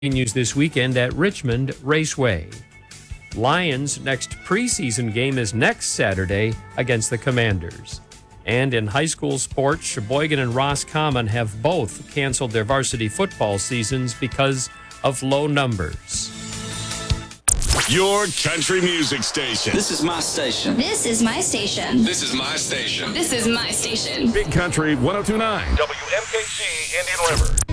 Continues this weekend at Richmond Raceway. Lions' next preseason game is next Saturday against the Commanders. And in high school sports, Sheboygan and Roscommon have both canceled their varsity football seasons because of low numbers. Your country music station. This is my station. This is my station. This is my station. This is my station. Big Country 102.9. WMKC Indian River.